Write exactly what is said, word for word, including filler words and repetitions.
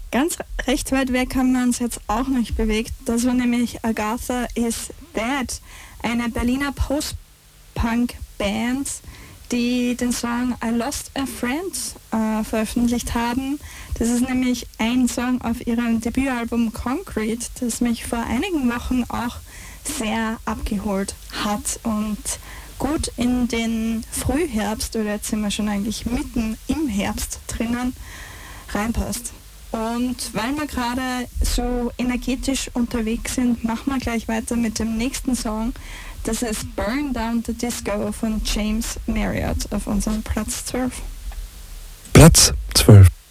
Ganz recht weit weg haben wir uns jetzt auch nicht bewegt. Das war nämlich Agatha is Dead, eine Berliner Post-Punk-Band, die den Song I Lost a Friend äh, veröffentlicht haben. Das ist nämlich ein Song auf ihrem Debütalbum Concrete, das mich vor einigen Wochen auch sehr abgeholt hat und gut in den Frühherbst, oder jetzt sind wir schon eigentlich mitten im Herbst drinnen, reinpasst. Und weil wir gerade so energetisch unterwegs sind, machen wir gleich weiter mit dem nächsten Song. Das ist Burn Down the Disco von James Marriott auf unserem Platz zwölf. Platz zwölf.